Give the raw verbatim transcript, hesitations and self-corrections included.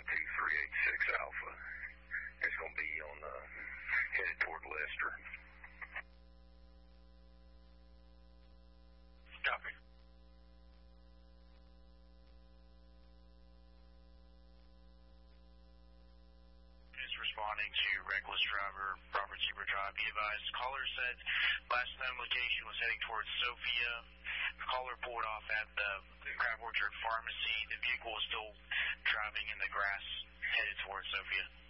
one two three eight six Alpha. It's going to be on uh, headed toward Lester. Copy. Is responding to reckless driver, Robert Zebra Drive. Be advised, caller said last known location was heading towards Sophia. The caller pulled off at the Crab Orchard Pharmacy. The vehicle was still driving in the grass headed towards Sophia.